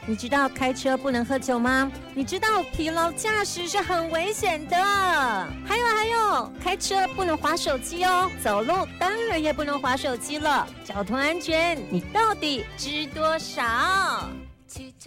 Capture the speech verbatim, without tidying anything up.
你知道开车不能喝酒吗？你知道疲劳驾驶是很危险的。还有还有，开车不能滑手机哦，走路当然也不能滑手机了。交通安全，你到底知多少？